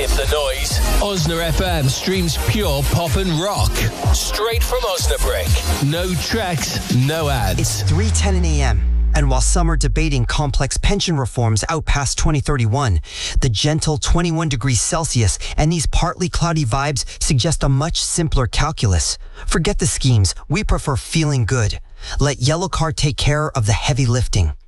Skip the noise. Osna FM streams pure pop and rock. Straight from Osnabrück. No tracks, no ads. It's 3:10 a.m. And while some are debating complex pension reforms out past 2031, the gentle 21 degrees Celsius and these partly cloudy vibes suggest a much simpler calculus. Forget the schemes. We prefer feeling good. Let Yellow Car take care of the heavy lifting.